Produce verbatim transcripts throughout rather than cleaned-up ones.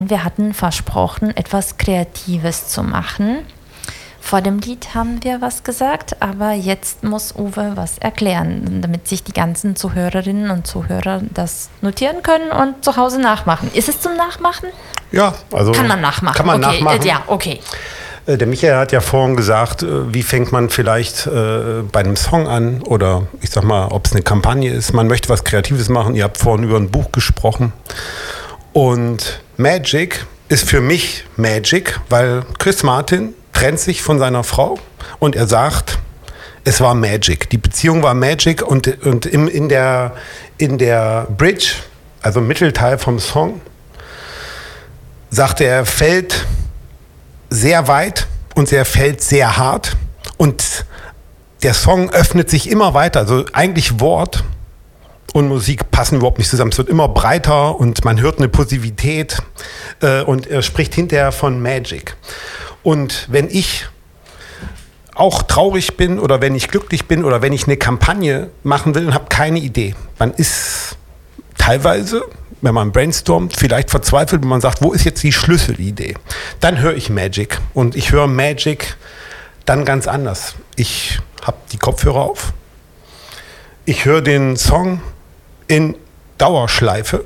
Wir hatten versprochen, etwas Kreatives zu machen. Vor dem Lied haben wir was gesagt, aber jetzt muss Uwe was erklären, damit sich die ganzen Zuhörerinnen und Zuhörer das notieren können und zu Hause nachmachen. Ist es zum Nachmachen? Ja, also kann man nachmachen. Kann man okay. nachmachen. Äh, ja, okay. Der Michael hat ja vorhin gesagt, wie fängt man vielleicht äh, bei einem Song an oder ich sag mal, ob es eine Kampagne ist. Man möchte was Kreatives machen. Ihr habt vorhin über ein Buch gesprochen. Und Magic ist für mich Magic, weil Chris Martin trennt sich von seiner Frau und er sagt, es war Magic. Die Beziehung war Magic und, und im, in, der, in der Bridge, also im Mittelteil vom Song, sagte er, er fällt sehr weit und er fällt sehr hart und der Song öffnet sich immer weiter. Also eigentlich Wort und Musik passen überhaupt nicht zusammen. Es wird immer breiter und man hört eine Positivität äh, und er spricht hinterher von Magic. Und wenn ich auch traurig bin oder wenn ich glücklich bin oder wenn ich eine Kampagne machen will und habe keine Idee, man ist teilweise, wenn man brainstormt, vielleicht verzweifelt, wenn man sagt, wo ist jetzt die Schlüsselidee? Dann höre ich Magic und ich höre Magic dann ganz anders. Ich habe die Kopfhörer auf, ich höre den Song in Dauerschleife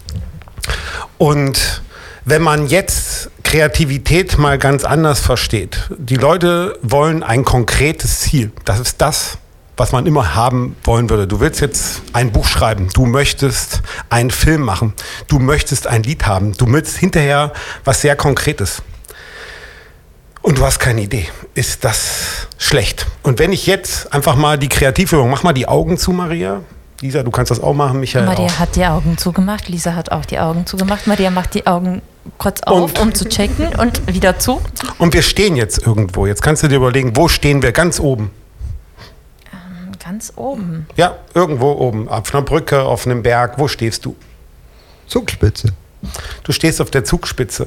und wenn man jetzt Kreativität mal ganz anders versteht, die Leute wollen ein konkretes Ziel, das ist das, was man immer haben wollen würde. Du willst jetzt ein Buch schreiben, du möchtest einen Film machen, du möchtest ein Lied haben, du willst hinterher was sehr Konkretes. Und du hast keine Idee. Ist das schlecht? Und wenn ich jetzt einfach mal die Kreativübung, mach mal die Augen zu, Maria. Lisa, du kannst das auch machen, Michael Maria auch. hat die Augen zugemacht, Lisa hat auch die Augen zugemacht. Maria macht die Augen kurz auf, und, um zu checken und wieder zu. Und wir stehen jetzt irgendwo. Jetzt kannst du dir überlegen, wo stehen wir? Ganz oben. Ähm, ganz oben? Ja, irgendwo oben. Auf einer Brücke, auf einem Berg. Wo stehst du? Zugspitze. Du stehst auf der Zugspitze.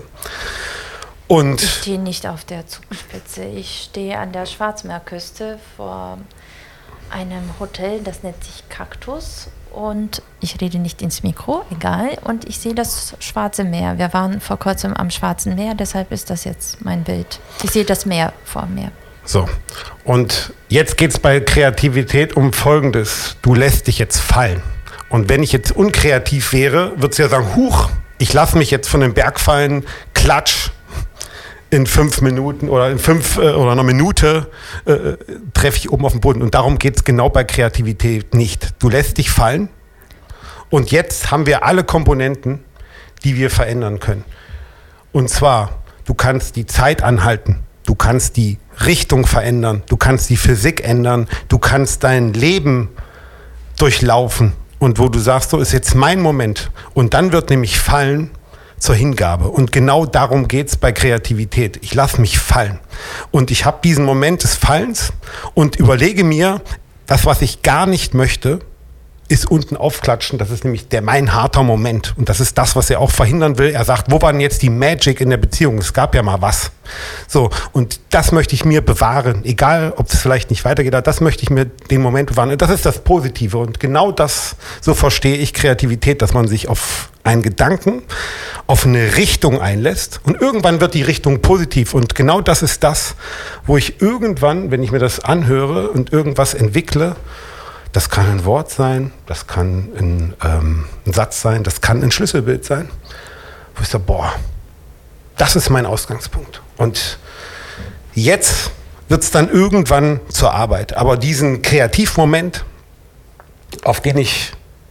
Und ich stehe nicht auf der Zugspitze. Ich stehe an der Schwarzmeerküste vor einem Hotel, das nennt sich Kaktus. Und ich rede nicht ins Mikro, egal. Und ich sehe das Schwarze Meer. Wir waren vor kurzem am Schwarzen Meer, deshalb ist das jetzt mein Bild. Ich sehe das Meer vor mir. So, und jetzt geht es bei Kreativität um Folgendes. Du lässt dich jetzt fallen. Und wenn ich jetzt unkreativ wäre, würdest du ja sagen, huch, ich lasse mich jetzt von dem Berg fallen, klatsch. In fünf Minuten oder in fünf äh, oder einer Minute äh, treffe ich oben auf den Boden. Und darum geht es genau bei Kreativität nicht. Du lässt dich fallen und jetzt haben wir alle Komponenten, die wir verändern können. Und zwar, du kannst die Zeit anhalten, du kannst die Richtung verändern, du kannst die Physik ändern, du kannst dein Leben durchlaufen. Und wo du sagst, so ist jetzt mein Moment. Und dann wird nämlich fallen zur Hingabe. Und genau darum geht es bei Kreativität. Ich lasse mich fallen. Und ich habe diesen Moment des Fallens und überlege mir, das, was ich gar nicht möchte, ist unten aufklatschen. Das ist nämlich der mein harter Moment. Und das ist das, was er auch verhindern will. Er sagt, wo war denn jetzt die Magic in der Beziehung? Es gab ja mal was. So, und das möchte ich mir bewahren. Egal, ob es vielleicht nicht weitergeht, aber das möchte ich mir den Moment bewahren. Und das ist das Positive. Und genau das, so verstehe ich Kreativität, dass man sich auf einen Gedanken, auf eine Richtung einlässt. Und irgendwann wird die Richtung positiv. Und genau das ist das, wo ich irgendwann, wenn ich mir das anhöre und irgendwas entwickle, das kann ein Wort sein, das kann ein, ähm, ein Satz sein, das kann ein Schlüsselbild sein, wo ich sage, boah, das ist mein Ausgangspunkt. Und jetzt wird es dann irgendwann zur Arbeit. Aber diesen Kreativmoment, auf den ich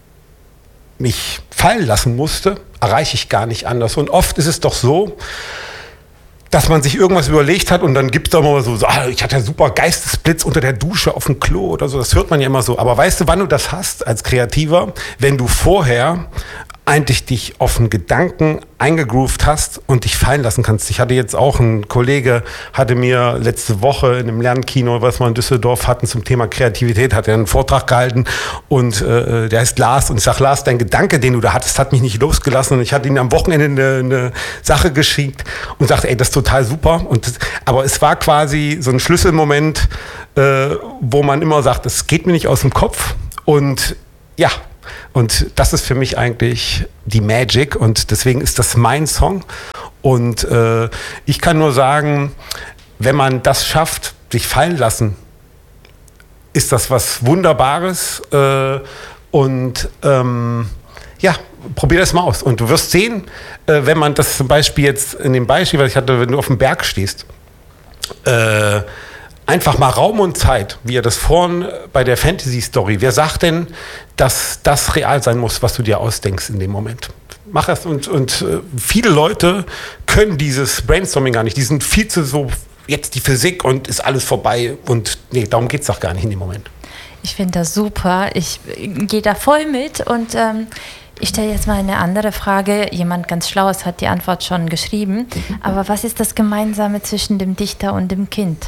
mich fallen lassen musste, erreiche ich gar nicht anders. Und oft ist es doch so, dass man sich irgendwas überlegt hat und dann gibt es da mal so, so ah, ich hatte ja super Geistesblitz unter der Dusche auf dem Klo oder so, das hört man ja immer so. Aber weißt du, wann du das hast als Kreativer? Wenn du vorher eigentlich dich auf einen Gedanken eingegroovt hast und dich fallen lassen kannst. Ich hatte jetzt auch, ein Kollege hatte mir letzte Woche in einem Lernkino, was wir in Düsseldorf hatten, zum Thema Kreativität, hat er einen Vortrag gehalten und äh, der heißt Lars und ich sag, Lars, dein Gedanke, den du da hattest, hat mich nicht losgelassen und ich hatte ihm am Wochenende eine, eine Sache geschickt und sagte, ey, das ist total super. Und das, aber es war quasi so ein Schlüsselmoment, äh, wo man immer sagt, es geht mir nicht aus dem Kopf und ja, Und das ist für mich eigentlich die Magic und deswegen ist das mein Song. Und äh, ich kann nur sagen, wenn man das schafft, sich fallen lassen, ist das was Wunderbares. Äh, und ähm, ja, probier das mal aus. Und du wirst sehen, äh, wenn man das zum Beispiel jetzt in dem Beispiel, was ich hatte, wenn du auf dem Berg stehst, äh, einfach mal Raum und Zeit, wie er das vorhin bei der Fantasy-Story. Wer sagt denn, dass das real sein muss, was du dir ausdenkst in dem Moment? Mach es. Und, und äh, viele Leute können dieses Brainstorming gar nicht. Die sind viel zu so, jetzt die Physik und ist alles vorbei. Und nee, darum geht es doch gar nicht in dem Moment. Ich finde das super. Ich gehe da voll mit und ähm, ich stelle jetzt mal eine andere Frage. Jemand ganz Schlaues hat die Antwort schon geschrieben. Aber was ist das Gemeinsame zwischen dem Dichter und dem Kind?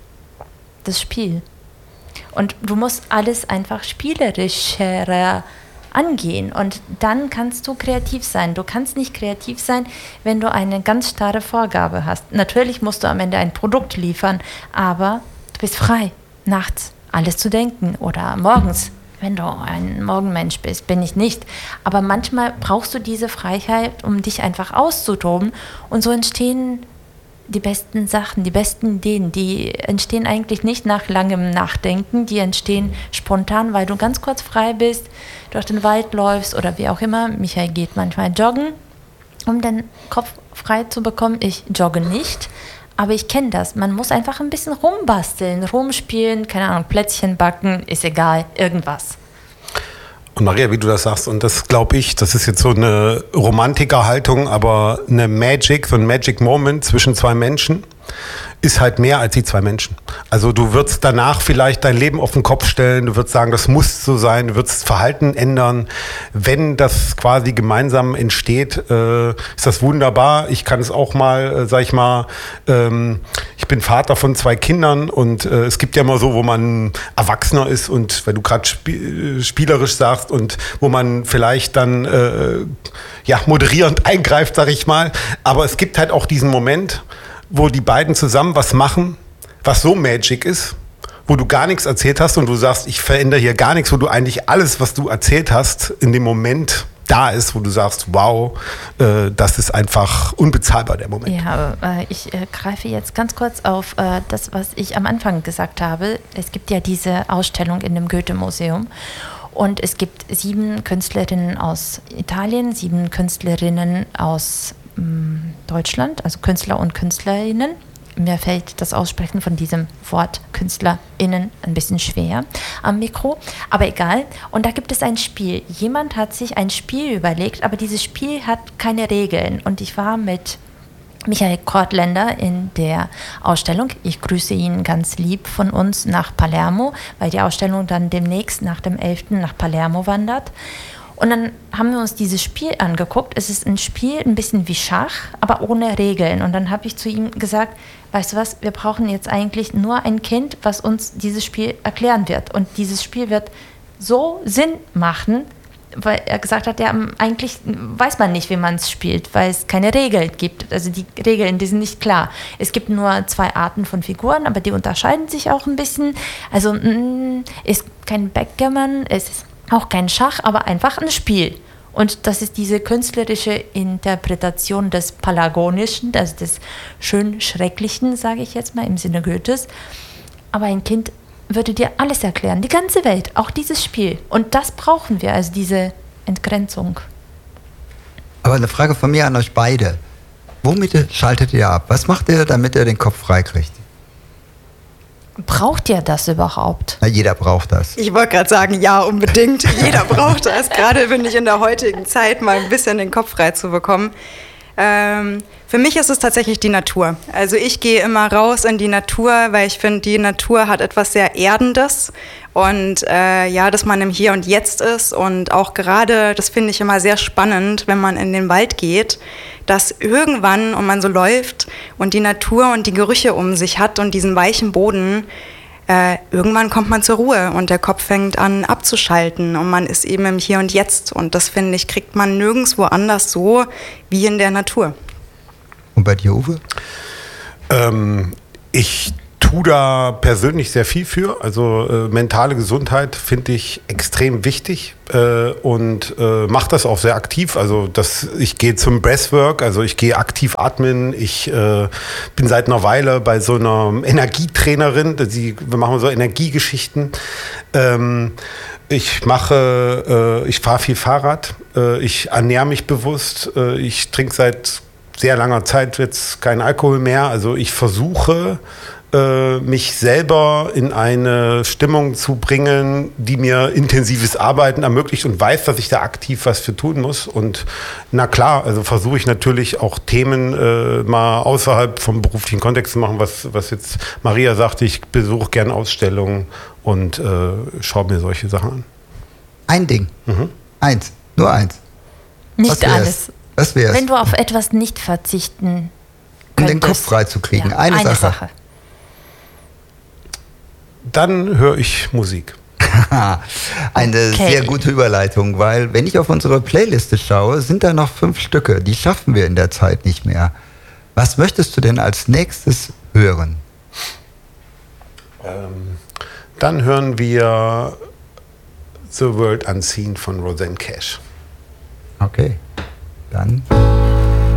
Das Spiel. Und du musst alles einfach spielerischer angehen und dann kannst du kreativ sein. Du kannst nicht kreativ sein, wenn du eine ganz starre Vorgabe hast. Natürlich musst du am Ende ein Produkt liefern, aber du bist frei, nachts alles zu denken oder morgens, wenn du ein Morgenmensch bist, bin ich nicht. Aber manchmal brauchst du diese Freiheit, um dich einfach auszutoben und so entstehen die besten Sachen, die besten Ideen, die entstehen eigentlich nicht nach langem Nachdenken, die entstehen spontan, weil du ganz kurz frei bist, durch den Wald läufst oder wie auch immer. Michael geht manchmal joggen, um den Kopf frei zu bekommen. Ich jogge nicht, aber ich kenne das. Man muss einfach ein bisschen rumbasteln, rumspielen, keine Ahnung, Plätzchen backen, ist egal, irgendwas. Und Maria, wie du das sagst, und das glaube ich, das ist jetzt so eine Romantikerhaltung, aber eine Magic, so ein Magic Moment zwischen zwei Menschen ist halt mehr als die zwei Menschen. Also du würdest danach vielleicht dein Leben auf den Kopf stellen, du würdest sagen, das muss so sein, du würdest Verhalten ändern. Wenn das quasi gemeinsam entsteht, äh, ist das wunderbar. Ich kann es auch mal, äh, sag ich mal, ähm, ich bin Vater von zwei Kindern und äh, es gibt ja immer so, wo man Erwachsener ist und wenn du gerade sp- spielerisch sagst und wo man vielleicht dann äh, ja, moderierend eingreift, sag ich mal. Aber es gibt halt auch diesen Moment, wo die beiden zusammen was machen, was so Magic ist, wo du gar nichts erzählt hast und du sagst, ich verändere hier gar nichts, wo du eigentlich alles, was du erzählt hast, in dem Moment da ist, wo du sagst, wow, äh, das ist einfach unbezahlbar, der Moment. Ja, äh, ich äh, greife jetzt ganz kurz auf äh, das, was ich am Anfang gesagt habe. Es gibt ja diese Ausstellung in dem Goethe-Museum. Und es gibt sieben Künstlerinnen aus Italien, sieben Künstlerinnen aus mh, Deutschland, also Künstler und Künstlerinnen. Mir fällt das Aussprechen von diesem Wort KünstlerInnen ein bisschen schwer am Mikro, aber egal. Und da gibt es ein Spiel. Jemand hat sich ein Spiel überlegt, aber dieses Spiel hat keine Regeln. Und ich war mit Michael Kortländer in der Ausstellung. Ich grüße ihn ganz lieb von uns nach Palermo, weil die Ausstellung dann demnächst nach dem elften nach Palermo wandert. Und dann haben wir uns dieses Spiel angeguckt. Es ist ein Spiel, ein bisschen wie Schach, aber ohne Regeln. Und dann habe ich zu ihm gesagt, weißt du was, wir brauchen jetzt eigentlich nur ein Kind, was uns dieses Spiel erklären wird. Und dieses Spiel wird so Sinn machen, weil er gesagt hat, ja, eigentlich weiß man nicht, wie man es spielt, weil es keine Regeln gibt. Also die Regeln, die sind nicht klar. Es gibt nur zwei Arten von Figuren, aber die unterscheiden sich auch ein bisschen. Also mh, ist kein Backgammon, es ist auch kein Schach, aber einfach ein Spiel. Und das ist diese künstlerische Interpretation des Palagonischen, also des schön-schrecklichen, sage ich jetzt mal, im Sinne Goethes. Aber ein Kind würde dir alles erklären, die ganze Welt, auch dieses Spiel. Und das brauchen wir, also diese Entgrenzung. Aber eine Frage von mir an euch beide. Womit schaltet ihr ab? Was macht ihr, damit ihr den Kopf frei kriegt? Braucht ihr das überhaupt? Na, jeder braucht das. Ich wollte gerade sagen, ja, unbedingt. Jeder braucht das. Gerade bin ich in der heutigen Zeit, mal ein bisschen den Kopf frei zu bekommen. Ähm, für mich ist es tatsächlich die Natur. Also ich gehe immer raus in die Natur, weil ich finde, die Natur hat etwas sehr Erdendes. Und äh, ja, dass man im Hier und Jetzt ist. Und auch gerade, das finde ich immer sehr spannend, wenn man in den Wald geht, dass irgendwann und man so läuft und die Natur und die Gerüche um sich hat und diesen weichen Boden, äh, irgendwann kommt man zur Ruhe und der Kopf fängt an abzuschalten und man ist eben im Hier und Jetzt. Und das, finde ich, kriegt man nirgendwo anders so wie in der Natur. Und bei dir, Uwe? Ähm, ich tue da persönlich sehr viel für. Also äh, mentale Gesundheit finde ich extrem wichtig äh, und äh, mache das auch sehr aktiv. Also das, ich gehe zum Breathwork, also ich gehe aktiv atmen. Ich äh, bin seit einer Weile bei so einer Energietrainerin, die, wir machen so Energiegeschichten. Ähm, ich mache, äh, ich fahre viel Fahrrad, äh, ich ernähre mich bewusst, äh, ich trinke seit sehr langer Zeit jetzt keinen Alkohol mehr. Also ich versuche, äh, mich selber in eine Stimmung zu bringen, die mir intensives Arbeiten ermöglicht und weiß, dass ich da aktiv was für tun muss. Und na klar, also versuche ich natürlich auch Themen äh, mal außerhalb vom beruflichen Kontext zu machen, was, was jetzt Maria sagte, ich besuche gerne Ausstellungen und äh, schaue mir solche Sachen an. Ein Ding. Mhm. Eins. Nur eins. Nicht alles. Was wär's? Wenn du auf etwas nicht verzichten könntest. Um den Kopf frei zu kriegen. Ja, eine, eine Sache. Sache. Dann höre ich Musik. Eine Okay. sehr gute Überleitung, weil wenn ich auf unsere Playliste schaue, sind da noch fünf Stücke. Die schaffen wir in der Zeit nicht mehr. Was möchtest du denn als nächstes hören? Ähm, dann hören wir The World Unseen von Rosanne Cash. Okay, dann